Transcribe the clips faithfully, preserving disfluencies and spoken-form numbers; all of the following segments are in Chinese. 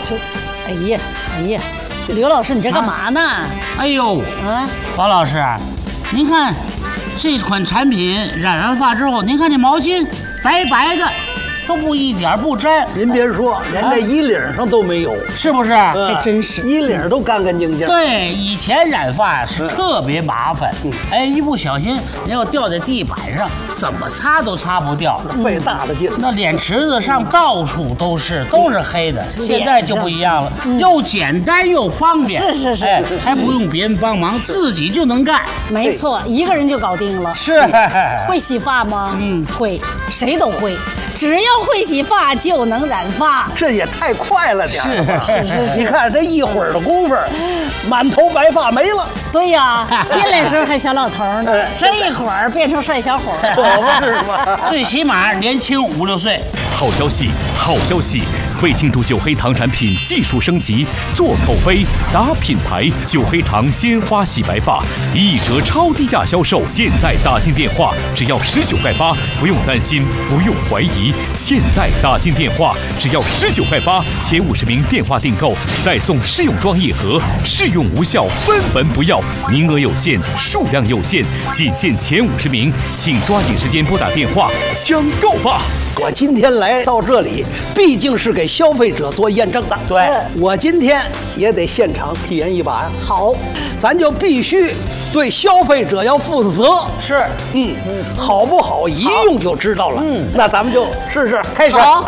这，哎呀，哎呀，刘老师，你这干嘛呢？啊、 哎呦， 啊， 王老师，您看这款产品染完发之后，您看这毛巾白白的，都不一点不沾。 您别说，连这衣领上都没有， 是不是？ 还真是， 衣领都干干净净。 对，以前染发是特别麻烦，哎，一不小心你要掉在地板上，怎么擦都擦不掉， 费大了劲了。 那脸池子上到处都是，都是黑的。现在就不一样了，又简单又方便， 是是是， 哎，还不用别人帮忙，自己就能干。 没错，一个人就搞定了。 是， 会洗发吗？ 嗯， 会，谁都会。只要会洗发就能染发， 这也太快了点儿。 是是是， 你看这一会儿的功夫，满头白发没了。 对呀，进来时候还小老头呢，这一会儿变成帅小伙了， 可不是吗？ 最起码年轻五六岁。 好消息，好消息！为庆祝九黑糖产品技术升级，做口碑、打品牌，九黑糖鲜花洗白发一折超低价销售。现在打进电话只要十九块八，不用担心，不用怀疑。现在打进电话只要十九块八，前五十名电话订购再送试用装一盒，试用无效分文不要，名额有限，数量有限，仅限前五十名，请抓紧时间拨打电话抢购吧！ 我今天来到这里，毕竟是给消费者做验证的。 对， 我今天也得现场体验一把呀。 好， 咱就必须对消费者要负责。 是， 嗯，好不好一用就知道了。嗯，那咱们就试试， 开始。 好。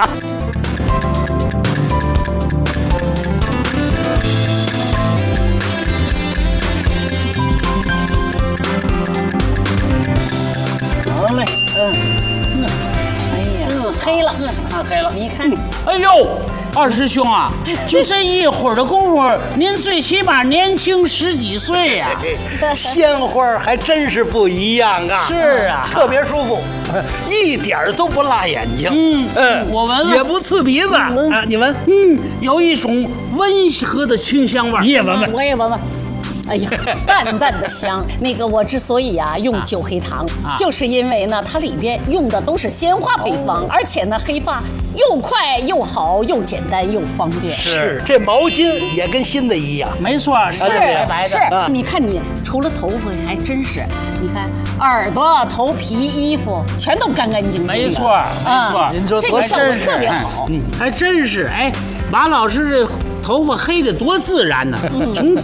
好嘞，嗯。 黑了， 看黑了， 你看， 哎呦，二师兄啊，就这一会儿的功夫，您最起码年轻十几岁呀、 啊。鲜花还真是不一样啊！ 是啊， 特别舒服，一点都不辣眼睛。 嗯嗯，我闻闻， 也不刺鼻子啊。你闻， 嗯，有一种温和的清香味。 你也闻闻， 我也闻闻。哎呀，淡淡的香。那个我之所以啊用九黑糖，啊、就是因为呢，它里边用的都是鲜花配方，哦、而且呢，黑发又快又好，又简单又方便。 是，这毛巾也跟新的一样。 没错， 是白白的。 是，啊、你看你除了头发还真是，你看耳朵、头皮、衣服全都干干净净的。 没错，没错， 您说这个效果特别好。 嗯，还真是。哎，马老师这头发黑的多自然呢，从